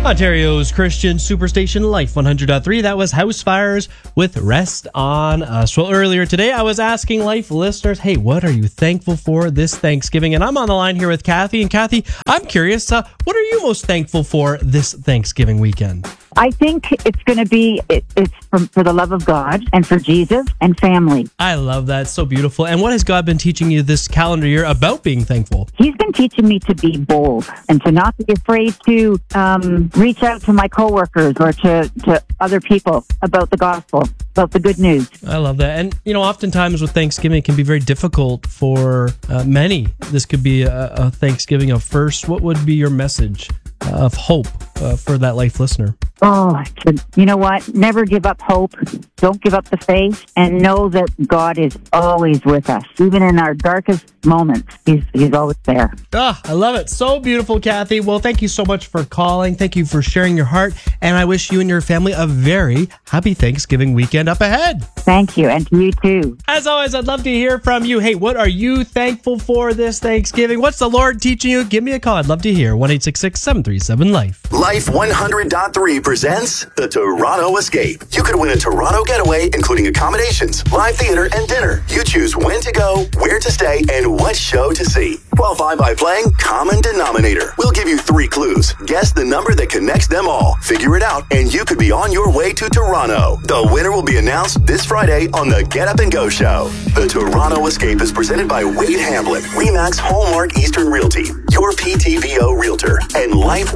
Ontario's Christian Superstation Life 100.3. That was House Fires with Rest on Us. Well, earlier today, I was asking Life listeners, hey, what are you thankful for this Thanksgiving? And I'm on the line here with Kathy. And Kathy, I'm curious, what are you most thankful for this Thanksgiving weekend? I think it's going to be, it's for the love of God and for Jesus and family. I love that. So beautiful. And what has God been teaching you this calendar year about being thankful? He's been teaching me to be bold and to not be afraid to reach out to my coworkers or to other people about the gospel, about the good news. I love that. And, oftentimes with Thanksgiving, it can be very difficult for many. This could be a Thanksgiving of first. What would be your message of hope for that Life listener? Oh, you know what? Never give up hope. Don't give up the faith, and know that God is always with us. Even in our darkest moments, He's always there. I love it. So beautiful, Kathy. Well, thank you so much for calling. Thank you for sharing your heart, and I wish you and your family a very happy Thanksgiving weekend up ahead. Thank you, and to you too. As always, I'd love to hear from you. Hey, what are you thankful for this Thanksgiving? What's the Lord teaching you? Give me a call. I'd love to hear. 1-866-737-LIFE. Life 100.3 presents the Toronto Escape. You could win a Toronto getaway, including accommodations, live theater, and dinner. You choose when to go, where to stay, and what show to see. Qualify by playing Common Denominator. We'll give you 3 clues. Guess the number that connects them all. Figure it out, and you could be on your way to Toronto. The winner will be announced this Friday on the Get Up and Go show. The Toronto Escape is presented by Wade Hamblin, Remax Hallmark Eastern Realty, your PTVO Realtor, and Life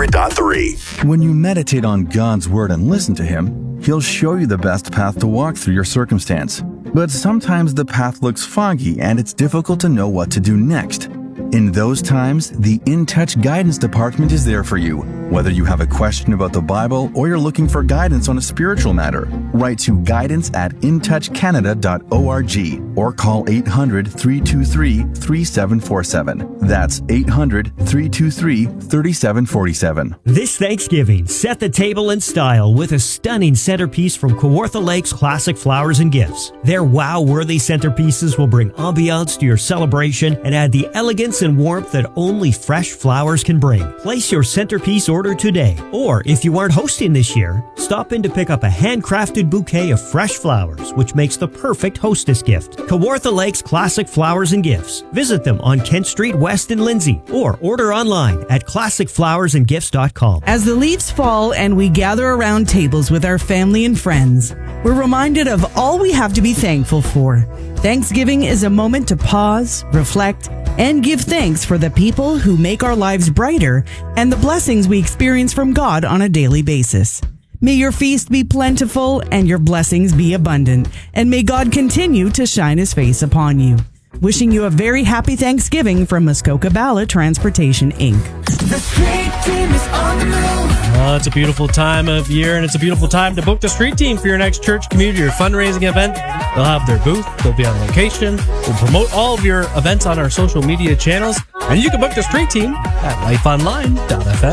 100.3. When you meditate on God's Word and listen to Him, He'll show you the best path to walk through your circumstance. But sometimes the path looks foggy and it's difficult to know what to do next. In those times, the In Touch Guidance Department is there for you. Whether you have a question about the Bible or you're looking for guidance on a spiritual matter, write to guidance@intouchcanada.org or call 800-323-3747. That's 800-323-3747. This Thanksgiving, set the table in style with a stunning centerpiece from Kawartha Lakes Classic Flowers and Gifts. Their wow-worthy centerpieces will bring ambiance to your celebration and add the elegance and warmth that only fresh flowers can bring. Place your centerpiece order today. Or if you aren't hosting this year, stop in to pick up a handcrafted bouquet of fresh flowers, which makes the perfect hostess gift. Kawartha Lakes Classic Flowers and Gifts. Visit them on Kent Street West in Lindsay or order online at classicflowersandgifts.com. As the leaves fall and we gather around tables with our family and friends, we're reminded of all we have to be thankful for. Thanksgiving is a moment to pause, reflect, and give thanks for the people who make our lives brighter and the blessings we experience from God on a daily basis. May your feast be plentiful and your blessings be abundant, and may God continue to shine His face upon you. Wishing you a very happy Thanksgiving from Muskoka Bala Transportation, Inc. The street team is on the move. Well, it's a beautiful time of year, and it's a beautiful time to book the Street Team for your next church, community, or fundraising event. They'll have their booth. They'll be on location. We'll promote all of your events on our social media channels, and you can book the Street Team at lifeonline.fm.